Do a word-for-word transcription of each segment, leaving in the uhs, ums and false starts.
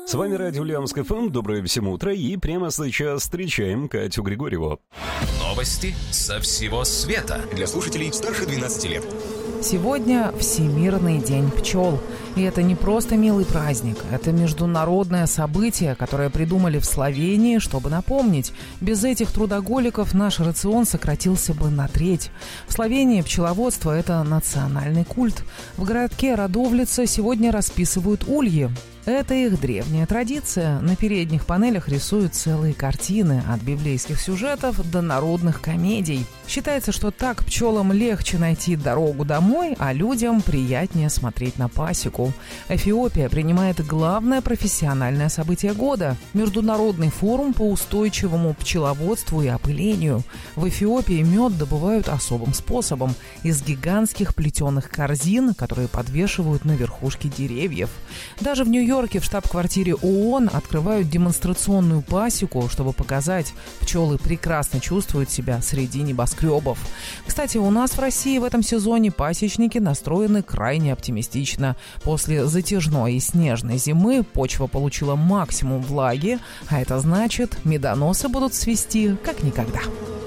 С вами радио Ульяновск эф эм. Доброе всем утро. И прямо сейчас встречаем Катю Григорьеву. Новости со всего света. Для слушателей старше двенадцати лет. Сегодня Всемирный день пчел. И это не просто милый праздник. Это международное событие, которое придумали в Словении, чтобы напомнить. Без этих трудоголиков наш рацион сократился бы на треть. В Словении пчеловодство – это национальный культ. В городке Радовлица сегодня расписывают ульи. Это их древняя традиция. На передних панелях рисуют целые картины, от библейских сюжетов до народных комедий. Считается, что так пчелам легче найти дорогу домой, а людям приятнее смотреть на пасеку. Эфиопия принимает главное профессиональное событие года – Международный форум по устойчивому пчеловодству и опылению. В Эфиопии мед добывают особым способом – из гигантских плетеных корзин, которые подвешивают на верхушке деревьев. Даже в Нью-Йорке в штаб-квартире ООН открывают демонстрационную пасеку, чтобы показать, пчелы прекрасно чувствуют себя среди небоскребов. Кстати, у нас в России в этом сезоне пасечники настроены крайне оптимистично. После затяжной и снежной зимы почва получила максимум влаги, а это значит, медоносы будут свисти как никогда.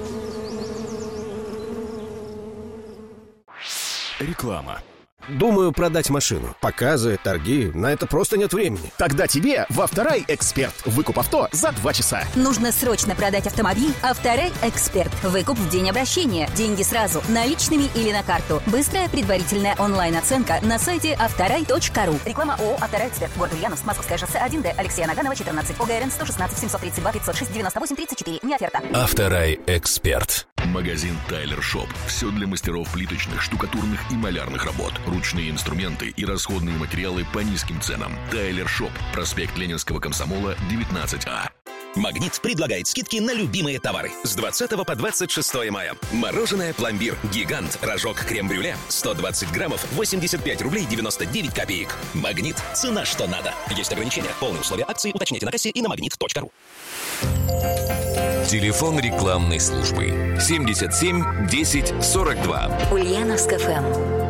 Реклама. Думаю продать машину. Показы, торги, на это просто нет времени. Тогда тебе в Авторай Эксперт. Выкуп авто за два часа. Нужно срочно продать автомобиль? Авторай Эксперт. Выкуп в день обращения. Деньги сразу, наличными или на карту. Быстрая предварительная онлайн-оценка на сайте авторай точка ру. Реклама ООО «Авторай Эксперт». Город Ульяновск, Московское шоссе один Д. Алексея Наганова, четырнадцать. ОГРН сто шестнадцать семьсот тридцать два пятьсот шесть девяносто восемь тридцать четыре. Не оферта. Авторай Эксперт. Магазин Тайлер Шоп. Все для мастеров плиточных, штукатурных и малярных работ. Ручные инструменты и расходные материалы по низким ценам. Тайлер Шоп. Проспект Ленинского комсомола, девятнадцать А. «Магнит» предлагает скидки на любимые товары. С двадцатого по двадцать шестое мая. Мороженое «Пломбир». Гигант. Рожок крем-брюле. сто двадцать граммов. восемьдесят пять рублей девяносто девять копеек. «Магнит». Цена что надо. Есть ограничения. Полные условия акции уточняйте на кассе и на магнит точка ру. Телефон рекламной службы семьдесят семь десять сорок два. Ульяновск эф эм.